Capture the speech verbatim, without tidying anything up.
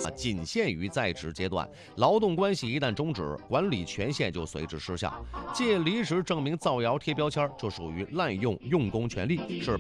仅限于在职阶段，劳动关系一旦终止，管理权限就随之失效。借离职证明造谣贴标签，就属于滥用用工权利，是